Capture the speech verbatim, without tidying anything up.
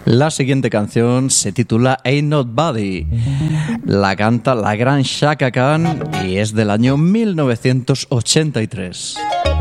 La siguiente canción se titula Ain't Nobody. La canta la gran Chaka Khan y es del año mil novecientos ochenta y tres.